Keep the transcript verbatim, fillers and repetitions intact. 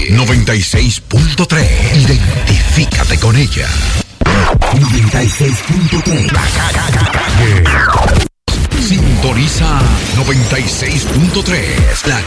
noventa y seis punto tres. Identifícate con ella. noventa y seis punto tres. La Calle. Sintoniza noventa y seis punto tres. La